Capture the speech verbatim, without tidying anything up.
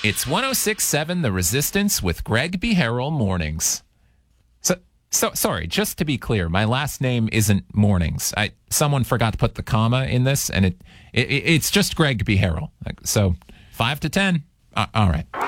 It's one oh six point seven The Resistance with Greg B. Harrell Mornings. So, so sorry, just to be clear, my last name isn't Mornings. I someone forgot to put the comma in this, and it, it it's just Greg B. Harrell. So five to ten. Uh, all right.